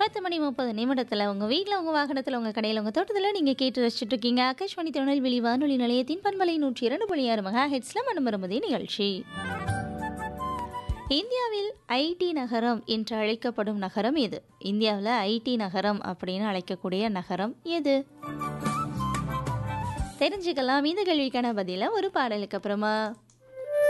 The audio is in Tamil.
10:30 உங்க வீட்ல, உங்க வாகனத்துல, உங்க கடையில, உங்க தோட்டத்துல நீங்க கேட்டு ரசிச்சுட்டு இருக்கீங்க. ஆகாஷ்வாணி திருநெல்வேலி வானொலி நிலையத்தின் பண்பலை 102.6 மெகாஹெர்ட்ஸ்ல மனமருமதி நிகழ்ச்சி. இந்தியாவில் ஐடி நகரம் என்று அழைக்கப்படும் நகரம் எது? இந்தியாவில் ஐடி நகரம் அப்படின்னு அழைக்கக்கூடிய நகரம் எது? தெரிஞ்சுக்கலாம் இந்த கேள்விக்கான பதில ஒரு பாடலுக்கு அப்புறமா.